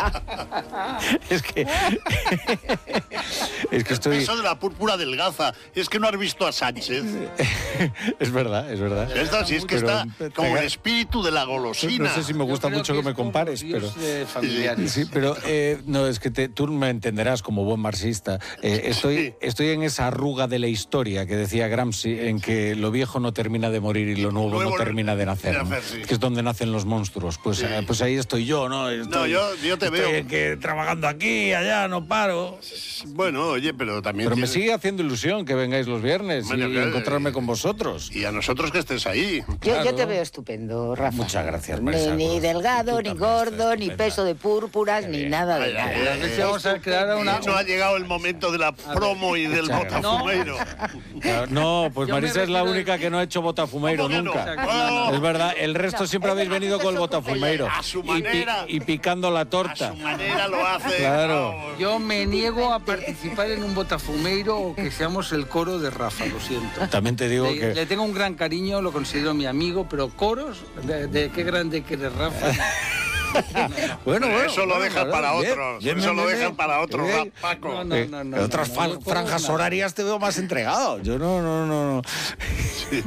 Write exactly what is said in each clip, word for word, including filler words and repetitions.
Es que... es que estoy... Eso de la púrpura del Gaza, es que no has visto a Sánchez. Es verdad, es verdad. Esta, si es que pero, está como el espíritu de la golosina. No sé si me gusta mucho que, que me compares, pero... familiares. Sí, pero eh, no, es que te, tú me entenderás como buen marxista. Eh, estoy, sí. estoy en esa arruga de la historia que decía Gramsci, en que lo viejo no termina de morir y lo nuevo, nuevo no termina de nacer, ¿no? Nacer, sí. Que es donde nacen los monstruos. Pues, sí. eh, pues ahí estoy yo, ¿no? Estoy, no, yo, yo te estoy veo. En que, trabajando aquí, allá, no paro. Bueno, oye, pero también... Pero tiene... me sigue haciendo ilusión que vengáis los viernes bueno, y que, encontrarme con vosotros. Y a nosotros que estés ahí. Yo, claro. yo te veo estupendo, Rafa. Muchas gracias, Marisa. Ni, ni delgado, ni gordo, ni peso de púrpuras, ni nada de nada. Eh, eh, eh, vamos a crear una... No ha llegado el momento de la promo y del botafumeiro. No, no, pues yo Marisa es la única que no ha hecho botafumeiro nunca. No? No, no. Es verdad, el resto no, siempre habéis venido con el botafumeiro. A su manera. Y, pi, y picando la torta. A su manera lo hace. Claro. Yo me niego a participar en un botafumeiro o que seamos el coro de Rafa, lo siento. También te digo le, que... Le tengo un gran cariño, lo considero mi amigo, pero coros, de, de qué grande que eres, Rafa. bueno, bueno, eso lo bueno, dejan bueno, para bien, otros. Bien, eso bien, lo dejan bien, para otros, bien. Paco. No, no, no, no, en otras no, no, no, franjas no, horarias te veo más entregado. Yo no, no, no, no. Sí.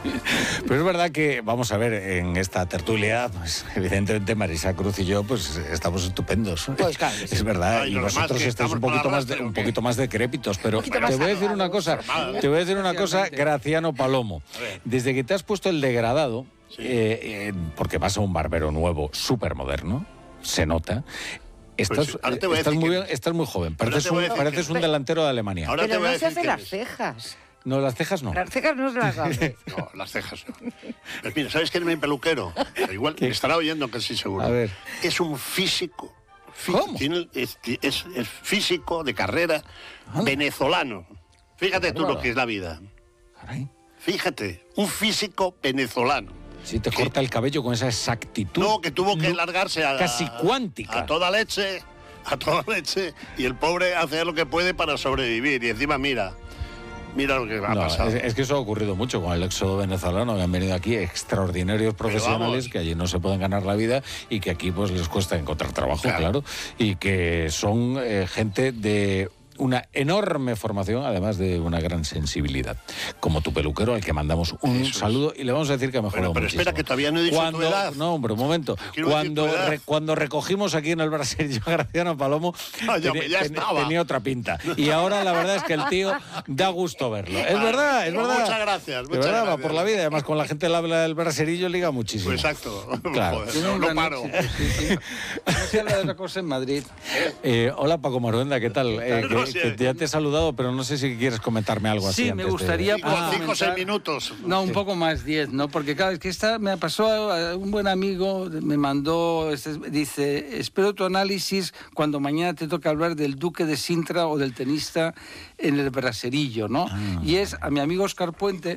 Pero es verdad que, vamos a ver, en esta tertulia, pues evidentemente Marisa Cruz y yo, pues estamos estupendos. Pues claro, sí. Es verdad, Ay, y vosotros estáis un poquito más, de, un poquito más decrépitos, pero te voy a decir una cosa, te voy a decir una cosa, Graciano Palomo. Desde que te has puesto el degradado, sí. eh, eh, porque vas a un barbero nuevo, súper moderno, se nota. Estás, pues, estás, muy, que... estás muy joven, pareces, un, pareces que... un delantero de Alemania. Ahora Pero te voy no a se hace las cejas. No, las cejas no. Las cejas no se las hace. No, las cejas no. Pero mira, ¿sabes quién es mi peluquero? Pero igual me estará oyendo que sí, seguro. A ver. Es un físico. ¿Cómo? Tiene, es, es, es físico de carrera ¿Ah? venezolano. Fíjate tú lo que es la vida. Caray. Fíjate, un físico venezolano. Si te ¿Qué? corta el cabello con esa exactitud. No, que tuvo que no, largarse a... Casi cuántica. A toda leche, a toda leche. Y el pobre hace lo que puede para sobrevivir. Y encima, mira, mira lo que ha no, pasado. Es, es que eso ha ocurrido mucho con el éxodo venezolano, que han venido aquí extraordinarios profesionales que allí no se pueden ganar la vida y que aquí pues les cuesta encontrar trabajo, claro. claro y que son eh, gente de... una enorme formación, además de una gran sensibilidad. Como tu peluquero, al que mandamos un Eso saludo es. y le vamos a decir que ha mejorado bueno, pero muchísimo. espera, que todavía no he dicho cuando, tu edad. No, hombre, un momento. Cuando, re, cuando recogimos aquí en el Brasil yo a Graciano Palomo, no, ya, ten, ya ten, tenía otra pinta. Y ahora la verdad es que el tío da gusto verlo. Es ah, verdad, es verdad. Muchas gracias. Muchas de verdad, gracias. va por la vida. Además, con la gente del brasileño liga muchísimo. Pues exacto. Claro. Joder, no, no paro. Sí, sí, sí. No sé la de otra cosa en Madrid. Eh, hola, Paco Maruenda, ¿qué tal? Eh, no, que, sí, que ya te he saludado, pero no sé si quieres comentarme algo así. Sí, me gustaría... De... Ah, cinco o seis minutos. No, un poco más, diez, ¿no? Porque claro, es que esta me pasó, a un buen amigo me mandó, dice, espero tu análisis cuando mañana te toca hablar del Duque de Sintra o del tenista en el braserillo, ¿no? Ah. Y es a mi amigo Óscar Puente...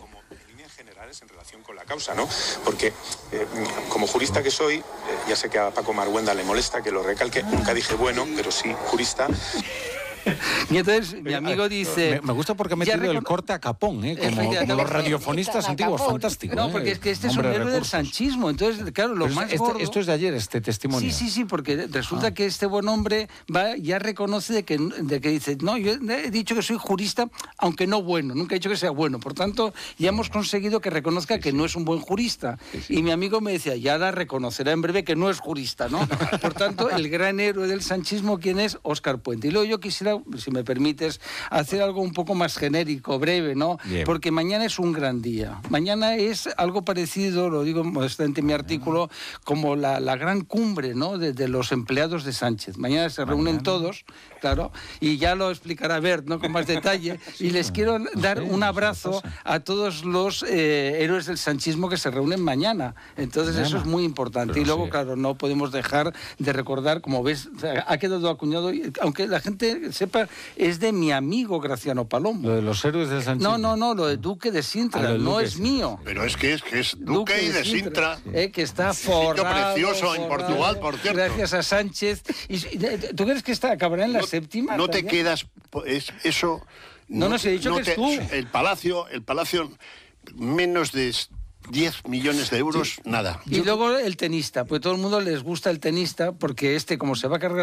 en relación con la causa, ¿no? Porque eh, como jurista que soy, eh, ya sé que a Paco Maruenda le molesta que lo recalque, nunca dije bueno, pero sí jurista. Y entonces mi amigo dice... Me, me gusta porque ha metido recon... el corte a capón, ¿eh? Como, como los radiofonistas antiguos, fantástico. No, porque es que este Hombre, es un héroe del recursos. sanchismo. Entonces, claro, lo Pero más este, gordo... Esto es de ayer, este testimonio. Sí, sí, sí, porque resulta ah. que este buen hombre va, ya reconoce de que, de que dice, no, yo he dicho que soy jurista, aunque no bueno, nunca he dicho que sea bueno. Por tanto, ya hemos conseguido que reconozca sí, que sí. no es un buen jurista. Sí, sí. Y mi amigo me decía, ya la reconocerá en breve que no es jurista, ¿no? Por tanto, el gran héroe del sanchismo, ¿quién es? Óscar Puente. Y luego yo quisiera, si me permite, hacer algo un poco más genérico, breve, ¿no? Bien. Porque mañana es un gran día. Mañana es algo parecido, lo digo modestamente en mi artículo, como la, la gran cumbre, ¿no? De, de los empleados de Sánchez. Mañana se reúnen mañana. todos, claro, y ya lo explicará Bert, ¿no? Con más detalle. Y les quiero dar un abrazo a todos los eh, héroes del sanchismo que se reúnen mañana. Entonces mañana. Eso es muy importante. Pero y luego, sí. claro, no podemos dejar de recordar, como ves, ha quedado acuñado, aunque la gente sepa, es de mi amigo Graciano Palomo. Lo de los héroes del sanchismo. No, no, no, lo de Duque de Sintra, ah, no es mío. Pero es que es, que es Duque, Duque y de Sintra. Sintra. Eh, que está forrado. Precioso forrado, en Portugal, por cierto. Gracias a Sánchez. ¿Y, ¿Tú crees que está, acabará en la no, séptima? No te quedas... Es, eso... No, no, se ha dicho no que te, es tú. El Palacio, el Palacio, menos de diez millones de euros, sí. nada. Y luego el tenista, pues todo el mundo les gusta el tenista porque este, como se va a cargar